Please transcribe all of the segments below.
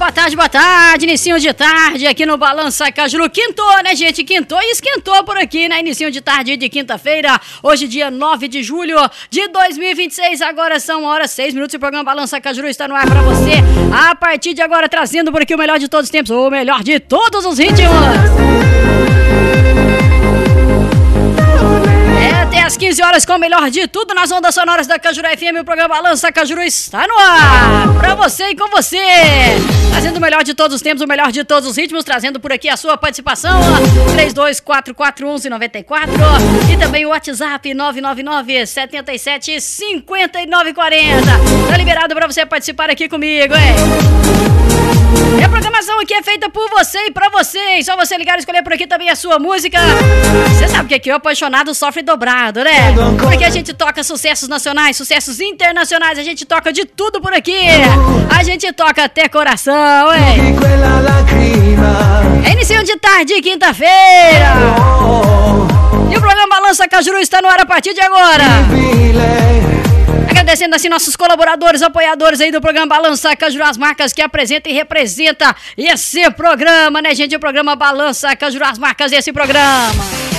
boa tarde, inicinho de tarde aqui no Balança Cajuru. Quintou, né, gente? Quintou e esquentou por aqui, né? Inicinho de tarde de quinta-feira, hoje dia 9 de julho de 2026, agora são horas 6 minutos e o programa Balança Cajuru está no ar pra você. A partir de agora, trazendo por aqui o melhor de todos os tempos, o melhor de todos os ritmos. Até às 15 horas com o melhor de tudo nas ondas sonoras da Cajuru FM. O programa Balança Cajuru está no ar pra você e com você, trazendo o melhor de todos os tempos, o melhor de todos os ritmos, trazendo por aqui a sua participação 32441194 e também o WhatsApp 999-77-5940. Tá liberado pra você participar aqui comigo, hein? E a programação aqui é feita por você e pra vocês. Só você ligar e escolher por aqui também a sua música. Você sabe que aqui o apaixonado sofre dobrado, né? Porque a gente toca sucessos nacionais, sucessos internacionais. A gente toca de tudo por aqui. A gente toca até coração, hein? É início de tarde, quinta-feira. E o programa Balança Cajuru está no ar a partir de agora. Agradecendo assim nossos colaboradores, apoiadores aí do programa Balança Cajuru, as marcas que apresentam e representam esse programa, né, gente? O programa Balança Cajuru, as marcas desse programa.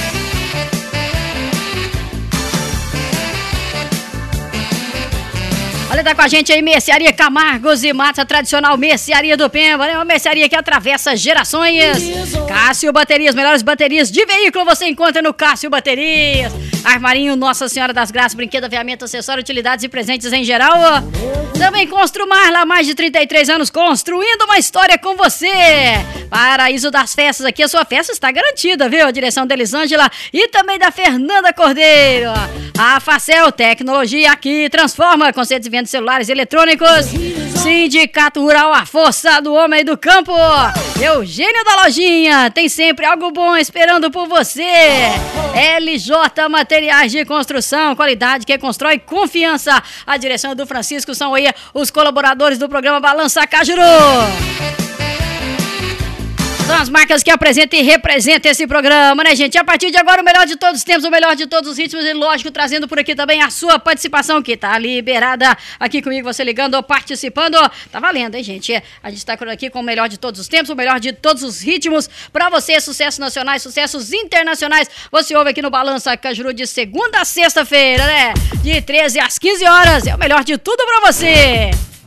Olha, tá com a gente aí, Mercearia Camargos e Mata, tradicional Mercearia do Pemba, né? Uma mercearia que atravessa gerações. Cássio Baterias, melhores baterias de veículo você encontra no Cássio Baterias. Armarinho Nossa Senhora das Graças, brinquedo, aviamento, acessório, utilidades e presentes em geral. Também Construmar, lá mais de 33 anos, construindo uma história com você. Paraíso das Festas, aqui a sua festa está garantida, viu? A direção da Elisângela e também da Fernanda Cordeiro. A Facel Tecnologia aqui transforma conceitos e vendas de celulares eletrônicos. Sindicato Rural, a força do homem do campo. Eugênio da Lojinha, tem sempre algo bom esperando por você. LJ Materiais de Construção, qualidade que constrói confiança. A direção do Francisco, são aí os colaboradores do programa Balança Cajuru. São as marcas que apresentam e representam esse programa, né, gente? A partir de agora, o melhor de todos os tempos, o melhor de todos os ritmos e, lógico, trazendo por aqui também a sua participação, que tá liberada aqui comigo, você ligando ou participando. Tá valendo, hein, gente? A gente tá por aqui com o melhor de todos os tempos, o melhor de todos os ritmos pra você, sucessos nacionais, sucessos internacionais. Você ouve aqui no Balança Cajuru de segunda a sexta-feira, né? De 13 às 15 horas. É o melhor de tudo pra você.